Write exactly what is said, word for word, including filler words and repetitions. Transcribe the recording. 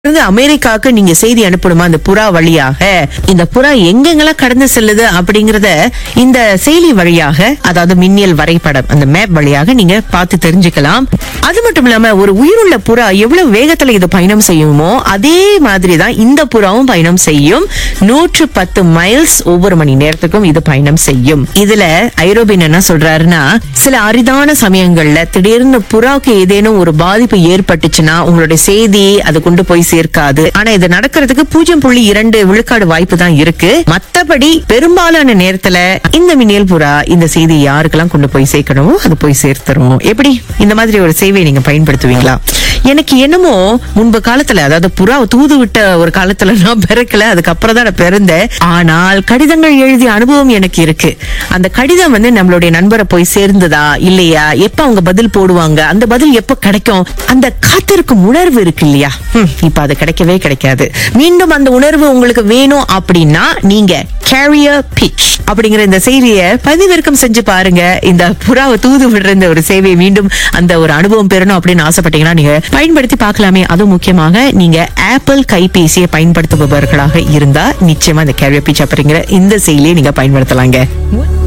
இருந்து அமெரிக்காவுக்கு நீங்க செய்தி அனுப்பணுமா இந்த புறா வழியாக, இந்த புறா எங்கெங்கெல்லாம் கடந்து செல்லுது அப்படிங்கறத இந்த செயலி வழியாக, அதாவது மின்னியல் வரைபடம் அந்த மேப் வழியாக நீங்க பார்த்து தெரிஞ்சுக்கலாம். அது மட்டும் இல்லாம ஒரு உயிருள்ள புறா எவ்வளவு வேகத்துல இது பயணம் செய்யுமோ அதே மாதிரிதான் இந்த புறாவும் பயணம் செய்யும். நூற்று பத்து மைல்ஸ் ஒவ்வொரு மணி நேரத்துக்கும் இது பயணம் செய்யும். இதுல ஐரோப்பியன் என்ன சொல்றாருன்னா, சில அரிதான சமயங்கள்ல திடீர்னு புறாவுக்கு ஏதேனும் ஒரு பாதிப்பு ஏற்பட்டுச்சுன்னா உங்களுடைய செய்தி அது கொண்டு போய் சேர்க்காது. ஆனா இது நடக்கிறதுக்கு பூஜ்ஜியம் புள்ளி இரண்டு விழுக்காடு வாய்ப்பு தான் இருக்கு. மத்தபடி பெரும்பாலான நேரத்துல இந்த மின்னியல் புறா இந்த செய்தி யாருக்கெல்லாம் கொண்டு போய் சேர்க்கணுமோ அது போய் சேர்த்துரும். எப்படி இந்த மாதிரி ஒரு சேவையை நீங்க பயன்படுத்துவீங்களா? எனக்கு என்னமோ முன்பு காலத்துல, அதாவது புறா தூது விட்ட ஒரு காலத்துல நான் பிறக்கல, அதுக்கப்புறம் தான் நான் பிறந்தேன். ஆனால் கடிதங்கள் எழுதிய அனுபவம் எனக்கு இருக்கு. அந்த கடிதம் வந்து நம்மளுடைய நண்பரை போய் சேர்ந்ததா இல்லையா, எப்ப அவங்க பதில் போடுவாங்க, அந்த பதில் எப்ப கிடைக்கும், அந்த காத்திருக்கும் உணர்வு இருக்கு இல்லையா, இப்ப அது கிடைக்கவே கிடைக்காது. மீண்டும் அந்த உணர்வு உங்களுக்கு வேணும் அப்படின்னா நீங்க கேரியர் பிட்ச் அப்படிங்கிற இந்த செய்தியை பதிவிறக்கம் செஞ்சு பாருங்க. இந்த புறாவை தூது விடுற இந்த ஒரு சேவையை மீண்டும் அந்த ஒரு அனுபவம் பெறணும் அப்படின்னு ஆசைப்பட்டீங்கன்னா நீங்க பயன்படுத்தி பார்க்கலாமே. அதுவும் முக்கியமாக நீங்க ஆப்பிள் கைபேசியை பயன்படுத்துபவர்களாக இருந்தா நிச்சயமா இந்த கேரியர் பிட்ச் அப்படிங்கிற இந்த செயலியை நீங்க பயன்படுத்தலாங்க.